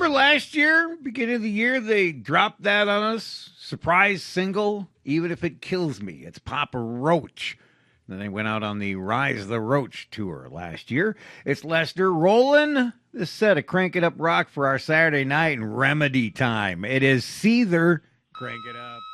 Remember last year, beginning of the year, they dropped that on us? Surprise single, Even If It Kills Me. It's Papa Roach. Then they went out on the Rise the Roach tour last year. It's Lester rolling this set of Crank It Up rock for our Saturday night and remedy time. It is Seether. Crank it up.